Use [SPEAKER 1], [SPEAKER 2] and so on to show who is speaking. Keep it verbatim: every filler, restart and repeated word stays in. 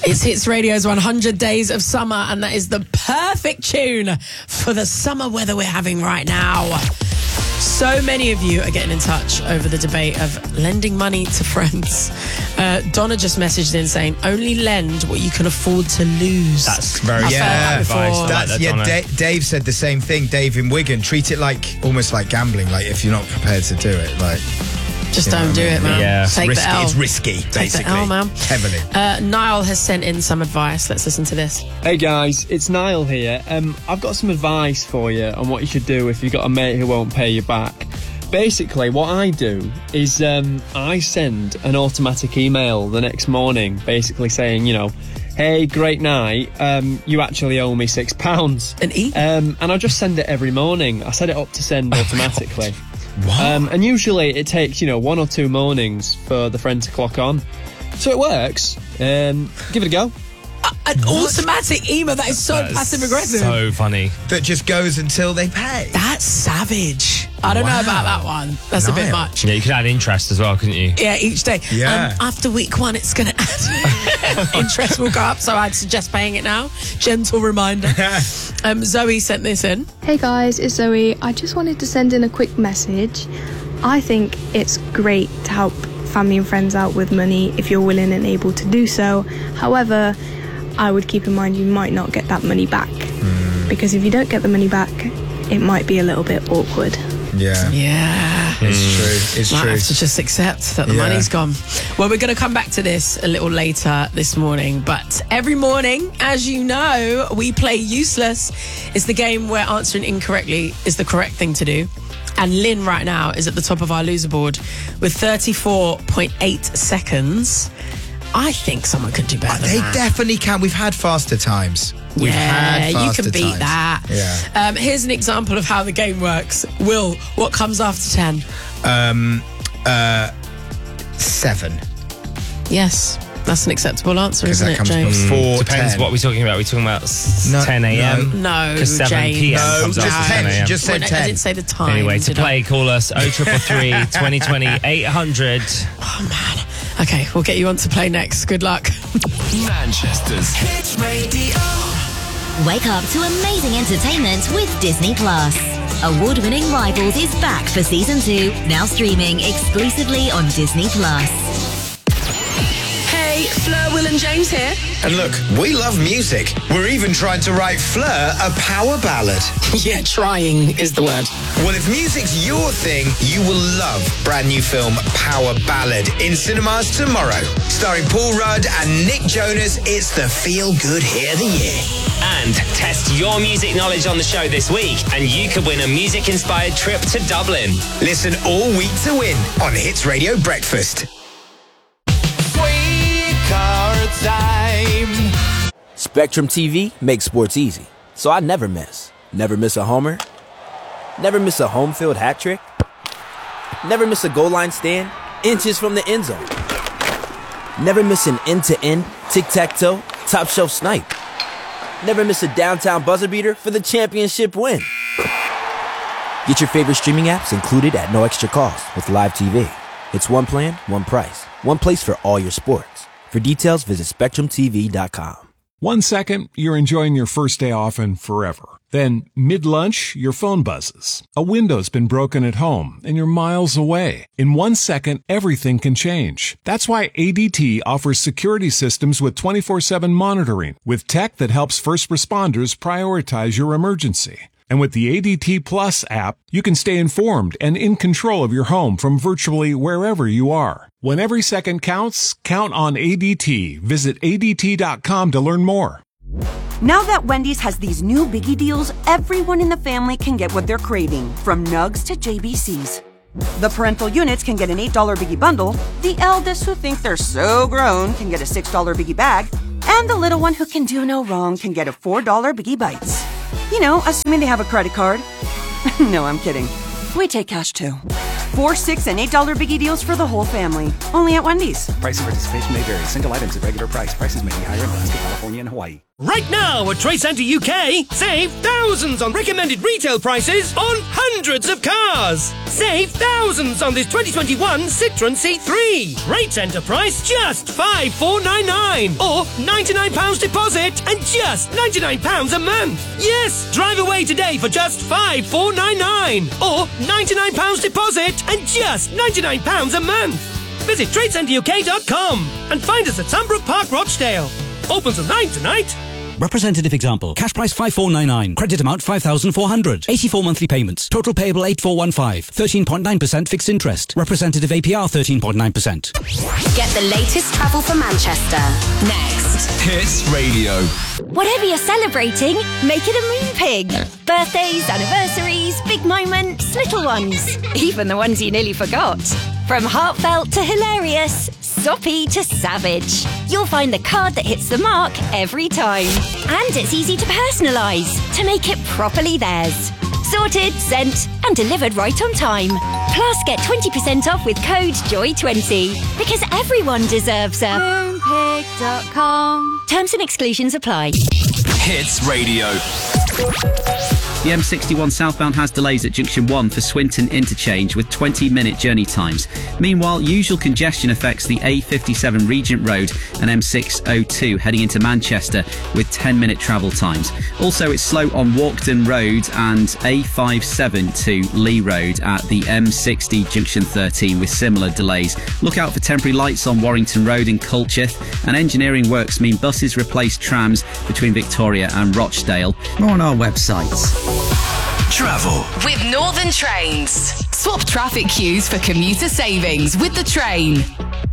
[SPEAKER 1] It's Hits Radio's one hundred Days of Summer, and that is the perfect tune for the summer weather we're having right now. So many of you are getting in touch over the debate of lending money to friends. Uh, Donna just messaged in saying, only lend what you can afford to lose.
[SPEAKER 2] That's very
[SPEAKER 1] I've
[SPEAKER 2] yeah,
[SPEAKER 1] that
[SPEAKER 2] advice.
[SPEAKER 1] before.
[SPEAKER 3] That's,
[SPEAKER 2] like that,
[SPEAKER 3] yeah,
[SPEAKER 2] Donna.
[SPEAKER 3] Da- Dave said the same thing. Dave in Wigan, treat it like almost like gambling. Like if you're not prepared to do it, like
[SPEAKER 1] Just
[SPEAKER 3] you know
[SPEAKER 1] don't
[SPEAKER 3] what
[SPEAKER 1] do
[SPEAKER 3] I mean?
[SPEAKER 1] it, man.
[SPEAKER 2] Yeah.
[SPEAKER 1] Take
[SPEAKER 3] risky.
[SPEAKER 1] the L.
[SPEAKER 3] It's risky,
[SPEAKER 1] Take
[SPEAKER 3] basically.
[SPEAKER 1] the L, man.
[SPEAKER 3] Heavily.
[SPEAKER 1] Uh, Niall has sent in some advice. Let's listen to this.
[SPEAKER 4] Hey guys, it's Niall here. Um, I've got some advice for you on what you should do if you've got a mate who won't pay you back. Basically, what I do is um, I send an automatic email the next morning, basically saying, you know, hey, great night, um, you actually owe me six pounds.
[SPEAKER 1] An E?
[SPEAKER 4] Um, and I just send it every morning. I set it up to send automatically.
[SPEAKER 3] What?
[SPEAKER 4] Um, and usually it takes, you know, one or two mornings for the friend to clock on. So it works. Um, give it a go.
[SPEAKER 1] Uh, an
[SPEAKER 3] What?
[SPEAKER 1] automatic email. That is so
[SPEAKER 2] That's
[SPEAKER 1] passive aggressive.
[SPEAKER 2] So funny.
[SPEAKER 3] That just goes until they pay.
[SPEAKER 1] That's savage. I don't
[SPEAKER 3] Wow.
[SPEAKER 1] know about that one. That's a bit
[SPEAKER 3] Niall.
[SPEAKER 1] much.
[SPEAKER 2] Yeah, you could add interest as well, couldn't you?
[SPEAKER 1] Yeah, each day.
[SPEAKER 3] Yeah.
[SPEAKER 1] Um, after week one, it's going to add. Interest will go up, so I'd suggest paying it now. Gentle reminder. um, Zoe sent this in.
[SPEAKER 5] Hey guys, it's Zoe. I just wanted to send in a quick message. I think it's great to help family and friends out with money if you're willing and able to do so. However, I would keep in mind you might not get that money back. Mm. Because if you don't get the money back, it might be a little bit awkward.
[SPEAKER 3] Yeah.
[SPEAKER 1] Yeah.
[SPEAKER 3] It's true. It's
[SPEAKER 1] Might
[SPEAKER 3] true.
[SPEAKER 1] have to just accept that the
[SPEAKER 3] Yeah.
[SPEAKER 1] money's gone. Well, we're going to come back to this a little later this morning. But every morning, as you know, we play Useless. It's the game where answering incorrectly is the correct thing to do. And Lynn right now is at the top of our loser board with thirty-four point eight seconds. I think someone could do better than
[SPEAKER 3] They
[SPEAKER 1] that.
[SPEAKER 3] definitely can. We've had faster times. We've
[SPEAKER 1] yeah,
[SPEAKER 3] had
[SPEAKER 1] you
[SPEAKER 3] faster
[SPEAKER 1] can beat
[SPEAKER 3] times.
[SPEAKER 1] that.
[SPEAKER 3] Yeah.
[SPEAKER 1] Um, here's an example of how the game works. Will, what comes after ten?
[SPEAKER 3] Um, uh, seven.
[SPEAKER 1] Yes, that's an acceptable answer,
[SPEAKER 3] Because
[SPEAKER 1] isn't
[SPEAKER 3] that
[SPEAKER 1] it,
[SPEAKER 3] comes
[SPEAKER 1] James?
[SPEAKER 3] before
[SPEAKER 2] Depends
[SPEAKER 3] ten.
[SPEAKER 2] what we're talking about. We're talking about s-
[SPEAKER 3] No,
[SPEAKER 2] ten a.m.
[SPEAKER 1] No,
[SPEAKER 2] Because seven
[SPEAKER 1] James.
[SPEAKER 2] p.m.
[SPEAKER 3] No,
[SPEAKER 2] comes
[SPEAKER 3] just
[SPEAKER 2] after
[SPEAKER 3] ten.
[SPEAKER 2] ten a.m.
[SPEAKER 3] Just said
[SPEAKER 1] Wait,
[SPEAKER 3] ten.
[SPEAKER 1] I didn't say the time.
[SPEAKER 2] Anyway, to
[SPEAKER 1] did I?
[SPEAKER 2] play, call us oh triple three, twenty twenty, eight hundred.
[SPEAKER 1] Oh, man. Okay, we'll get you on to play next. Good luck.
[SPEAKER 6] Manchester's Hits Radio.
[SPEAKER 7] Wake up to amazing entertainment with Disney Plus. Award-winning Rivals is back for season two, now streaming exclusively on Disney Plus.
[SPEAKER 1] Hey, Fleur, Will and James here.
[SPEAKER 3] And look, we love music. We're even trying to write Fleur a power ballad.
[SPEAKER 1] Yeah, trying is the word.
[SPEAKER 3] Well, if music's your thing, you will love brand new film Power Ballad in cinemas tomorrow. Starring Paul Rudd and Nick Jonas, it's the feel-good hit of the year.
[SPEAKER 8] And test your music knowledge on the show this week, and you could win a music-inspired trip to Dublin.
[SPEAKER 3] Listen all week to win on Hits Radio Breakfast.
[SPEAKER 6] Sweet card time.
[SPEAKER 9] Spectrum T V makes sports easy, so I never miss. Never miss a homer. Never miss a home field hat trick. Never miss a goal line stand inches from the end zone. Never miss an end-to-end, tic-tac-toe, top-shelf snipe. Never miss a downtown buzzer beater for the championship win. Get your favorite streaming apps included at no extra cost with Live T V. It's one plan, one price, one place for all your sports. For details, visit spectrum t v dot com.
[SPEAKER 10] One second, you're enjoying your first day off and forever. Then, mid-lunch, your phone buzzes. A window's been broken at home, and you're miles away. In one second, everything can change. That's why A D T offers security systems with twenty-four seven monitoring, with tech that helps first responders prioritize your emergency. And with the A D T Plus app, you can stay informed and in control of your home from virtually wherever you are. When every second counts, count on A D T. Visit A D T dot com to learn more.
[SPEAKER 11] Now that Wendy's has these new biggie deals, everyone in the family can get what they're craving, from nugs to J B Cs. The parental units can get an eight dollar biggie bundle, the eldest who think they're so grown can get a six dollar biggie bag, and the little one who can do no wrong can get a four dollar biggie bites. You know, assuming they have a credit card. No, I'm kidding. We take cash too. Four, six, and eight dollar biggie deals for the whole family. Only at Wendy's.
[SPEAKER 12] Price and participation may vary. Single items at regular price. Prices may be higher in Alaska, California, and Hawaii. Right now at Trade Centre U K, save thousands on recommended retail prices on hundreds of cars. Save thousands on this twenty twenty-one Citroën C three. Trade Centre price just five four nine nine. Or ninety-nine pounds deposit and just ninety-nine pounds a month. Yes, drive away today for just five four nine nine. Or ninety-nine pounds deposit and just ninety-nine pounds a month. Visit trade centre U K dot com and find us at Sandbrook Park, Rochdale. Opens at nine tonight.
[SPEAKER 13] Representative example. Cash price five four nine nine. Credit amount five thousand four hundred. eighty-four monthly payments. Total payable eight four one five. thirteen point nine percent fixed interest. Representative A P R thirteen point nine percent.
[SPEAKER 14] Get the latest travel for Manchester. Next.
[SPEAKER 6] Hits Radio.
[SPEAKER 15] Whatever you're celebrating, make it a Moon Pig. Birthdays, anniversaries, big moments, little ones. Even the ones you nearly forgot. From heartfelt to hilarious, soppy to savage. You'll find the card that hits the mark every time. And it's easy to personalise, to make it properly theirs. Sorted, sent and delivered right on time. Plus get twenty percent off with code joy twenty. Because everyone deserves a moon pig dot com. Terms and exclusions apply.
[SPEAKER 6] Hits Radio.
[SPEAKER 16] The M sixty-one southbound has delays at Junction one for Swinton interchange with twenty minute journey times. Meanwhile, usual congestion affects the A fifty-seven Regent Road and M six oh two heading into Manchester with ten minute travel times. Also, it's slow on Walkden Road and A fifty-seven to Lee Road at the M sixty Junction thirteen with similar delays. Look out for temporary lights on Warrington Road in Culcheth, and engineering works mean buses replace trams between Victoria and Rochdale. More on our website.
[SPEAKER 6] Travel
[SPEAKER 14] With Northern Trains. Swap traffic queues for commuter savings with the train.